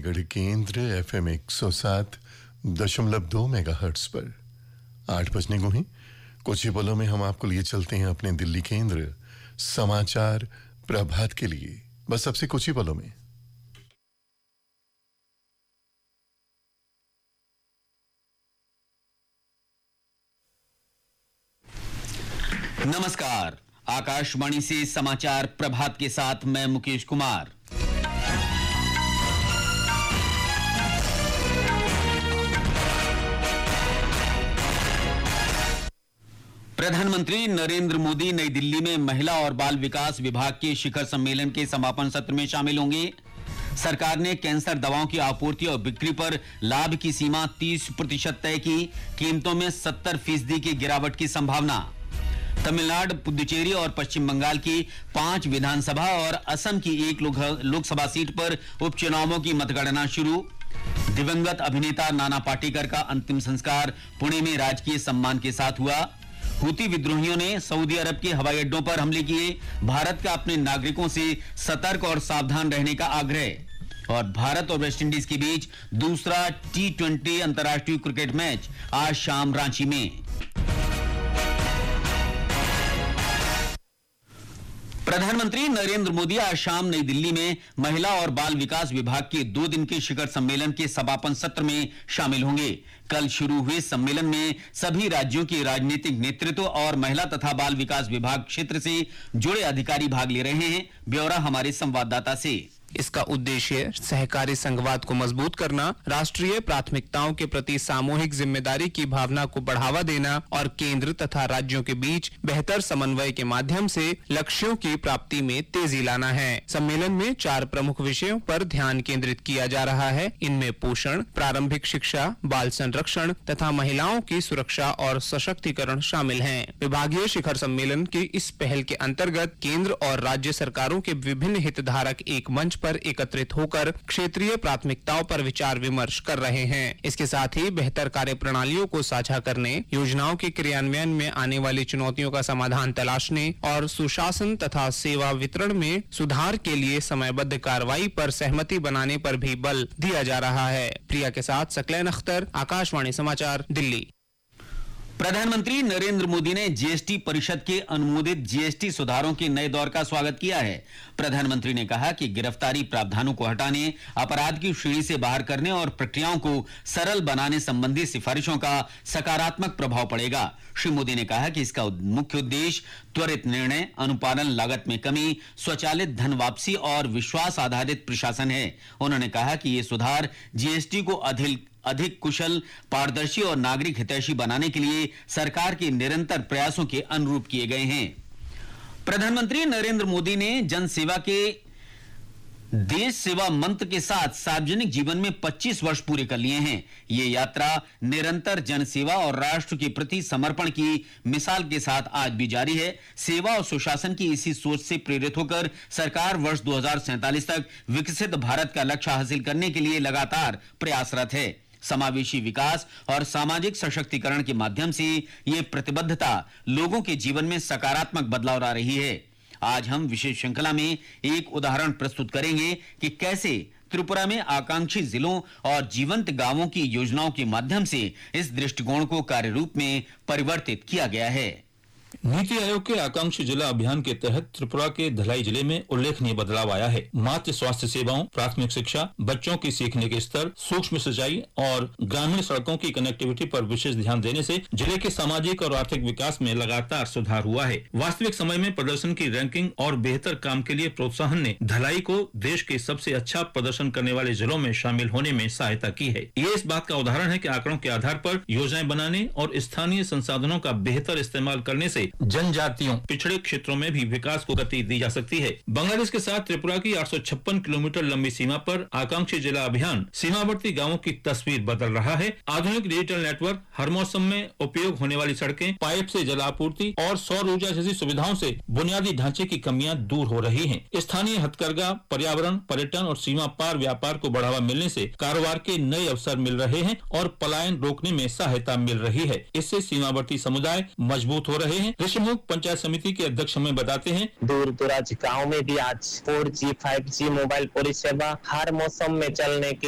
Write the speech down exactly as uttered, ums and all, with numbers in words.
चंडीगढ़ केंद्र F M एक सौ सात दशमलव दो मेगा हर्ट्स पर आठ बजने को ही कुछ ही पलों में हम आपको लिए चलते हैं अपने दिल्ली केंद्र समाचार प्रभात के लिए। बस सबसे कुछ ही पलों में। नमस्कार, आकाशवाणी से समाचार प्रभात के साथ मैं मुकेश कुमार। प्रधानमंत्री नरेंद्र मोदी नई दिल्ली में महिला और बाल विकास विभाग के शिखर सम्मेलन के समापन सत्र में शामिल होंगे। सरकार ने कैंसर दवाओं की आपूर्ति और बिक्री पर लाभ की सीमा तीस प्रतिशत तय की। कीमतों में सत्तर फीसदी की गिरावट की संभावना। तमिलनाडु, पुदुचेरी और पश्चिम बंगाल की पांच विधानसभा और असम की एक लोकसभा सीट पर उपचुनावों की मतगणना शुरू। दिवंगत अभिनेता नाना पाटेकर का अंतिम संस्कार पुणे में राजकीय सम्मान के साथ हुआ। हुती विद्रोहियों ने सऊदी अरब के हवाई अड्डों पर हमले किए। भारत का अपने नागरिकों से सतर्क और सावधान रहने का आग्रह। और भारत और वेस्टइंडीज के बीच दूसरा टी ट्वेंटी अंतर्राष्ट्रीय क्रिकेट मैच आज शाम रांची में। प्रधानमंत्री नरेंद्र मोदी आज शाम नई दिल्ली में महिला और बाल विकास विभाग के दो दिन के शिखर सम्मेलन के समापन सत्र में शामिल होंगे। कल शुरू हुए सम्मेलन में सभी राज्यों के राजनीतिक नेतृत्व और महिला तथा बाल विकास विभाग क्षेत्र से जुड़े अधिकारी भाग ले रहे हैं। ब्यौरा हमारे संवाददाता से। इसका उद्देश्य सहकारी संघवाद को मजबूत करना, राष्ट्रीय प्राथमिकताओं के प्रति सामूहिक जिम्मेदारी की भावना को बढ़ावा देना और केंद्र तथा राज्यों के बीच बेहतर समन्वय के माध्यम से लक्ष्यों की प्राप्ति में तेजी लाना है। सम्मेलन में चार प्रमुख विषयों पर ध्यान केंद्रित किया जा रहा है। इनमें पोषण, प्रारंभिक शिक्षा, बाल संरक्षण तथा महिलाओं की सुरक्षा और सशक्तिकरण शामिल हैं। विभागीय शिखर सम्मेलन की इस पहल के अंतर्गत केंद्र और राज्य सरकारों के विभिन्न हितधारक एक मंच पर एकत्रित होकर क्षेत्रीय प्राथमिकताओं पर विचार विमर्श कर रहे हैं। इसके साथ ही बेहतर कार्य प्रणालियों को साझा करने, योजनाओं के क्रियान्वयन में आने वाली चुनौतियों का समाधान तलाशने और सुशासन तथा सेवा वितरण में सुधार के लिए समयबद्ध कार्रवाई पर सहमति बनाने पर भी बल दिया जा रहा है। प्रिया के साथ सकलैन अख्तर, आकाशवाणी समाचार, दिल्ली। प्रधानमंत्री नरेंद्र मोदी ने जीएसटी परिषद के अनुमोदित जीएसटी सुधारों के नए दौर का स्वागत किया है। प्रधानमंत्री ने कहा कि गिरफ्तारी प्रावधानों को हटाने, अपराध की श्रेणी से बाहर करने और प्रक्रियाओं को सरल बनाने संबंधी सिफारिशों का सकारात्मक प्रभाव पड़ेगा। श्री मोदी ने कहा कि इसका मुख्य उद्देश्य त्वरित निर्णय, अनुपालन लागत में कमी, स्वचालित धन वापसी और विश्वास आधारित प्रशासन है। उन्होंने कहा कि ये सुधार जीएसटी को अधिक अधिक कुशल, पारदर्शी और नागरिक हितैषी बनाने के लिए सरकार के निरंतर प्रयासों के अनुरूप किए गए हैं। प्रधानमंत्री नरेंद्र मोदी ने जन सेवा के देश सेवा मंत्र के साथ सार्वजनिक जीवन में पच्चीस वर्ष पूरे कर लिए हैं। ये यात्रा निरंतर जन सेवा और राष्ट्र के प्रति समर्पण की मिसाल के साथ आज भी जारी है। सेवा और सुशासन की इसी सोच से प्रेरित होकर सरकार वर्ष दो हज़ार सैंतालीस तक विकसित भारत का लक्ष्य हासिल करने के लिए लगातार प्रयासरत है। समावेशी विकास और सामाजिक सशक्तिकरण के माध्यम से ये प्रतिबद्धता लोगों के जीवन में सकारात्मक बदलाव ला रही है। आज हम विशेष श्रृंखला में एक उदाहरण प्रस्तुत करेंगे कि कैसे त्रिपुरा में आकांक्षी जिलों और जीवंत गांवों की योजनाओं के माध्यम से इस दृष्टिकोण को कार्य रूप में परिवर्तित किया गया है। नीति आयोग के आकांक्षी जिला अभियान के तहत त्रिपुरा के धलाई जिले में उल्लेखनीय बदलाव आया है। मातृ स्वास्थ्य सेवाओं, प्राथमिक शिक्षा, बच्चों की सीखने के स्तर, सूक्ष्म सिंचाई और ग्रामीण सड़कों की कनेक्टिविटी पर विशेष ध्यान देने से जिले के सामाजिक और आर्थिक विकास में लगातार सुधार हुआ है। वास्तविक समय में प्रदर्शन की रैंकिंग और बेहतर काम के लिए प्रोत्साहन ने धलाई को देश के सबसे अच्छा प्रदर्शन करने वाले जिलों में शामिल होने में सहायता की है। ये इस बात का उदाहरण है कि आंकड़ों के आधार पर योजनाएं बनाने और स्थानीय संसाधनों का बेहतर इस्तेमाल करने से जनजातियों, पिछड़े क्षेत्रों में भी विकास को गति दी जा सकती है। बांग्लादेश के साथ त्रिपुरा की आठ सौ छप्पन किलोमीटर लंबी सीमा पर आकांक्षी जिला अभियान सीमावर्ती गांवों की तस्वीर बदल रहा है। आधुनिक डिजिटल नेटवर्क, हर मौसम में उपयोग होने वाली सड़कें, पाइप से जल आपूर्ति और सौर ऊर्जा जैसी सुविधाओं से बुनियादी ढांचे की कमियां दूर हो रही हैं। स्थानीय हथकरघा, पर्यावरण, पर्यटन और सीमा पार व्यापार को बढ़ावा मिलने से कारोबार के नए अवसर मिल रहे हैं और पलायन रोकने में सहायता मिल रही है। इससे सीमावर्ती समुदाय मजबूत हो रहे हैं। ऋषिमुख पंचायत समिति के अध्यक्ष हमें बताते हैं, दूर दराज गाँव में भी आज four G, five G mobile परिसेवा हर मौसम में चलने के